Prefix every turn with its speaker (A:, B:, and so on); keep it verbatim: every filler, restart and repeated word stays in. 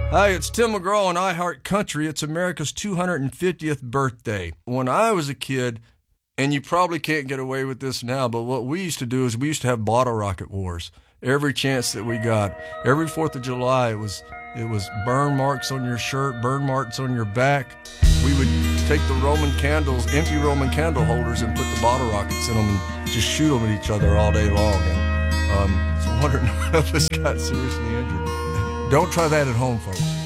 A: Hi, it's Tim McGraw on iHeart Country. It's America's two hundred fiftieth birthday. When I was a kid, and you probably can't get away with this now, but what we used to do is we used to have bottle rocket wars every chance that we got. Every fourth of July, it was it was burn marks on your shirt, burn marks on your back. We would take the Roman candles, empty Roman candle holders, and put the bottle rockets in them and just shoot them at each other all day long. And um, so one hundred of us got seriously injured. Don't try that at home, folks.